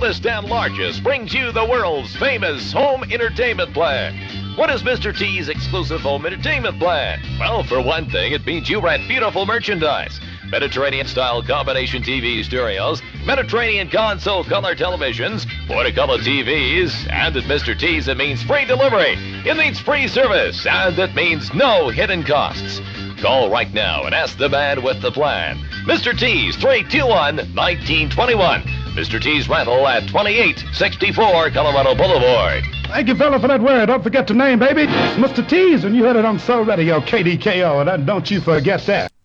newest and largest, brings you the world's famous home entertainment plan. What is Mr. T's exclusive home entertainment plan? Well, for one thing, it means you rent beautiful merchandise. Mediterranean-style combination TV stereos, Mediterranean console color televisions, Portacolor TVs, and at Mr. T's it means free delivery, it means free service, and it means no hidden costs. Call right now and ask the man with the plan. Mr. T's 321-1921. Mr. T's rental at 2864 Colorado Boulevard. Thank you, fella, for that word. Don't forget to name, baby. Mr. T's, and you heard it on Soul Radio, KDKO, and don't you forget that.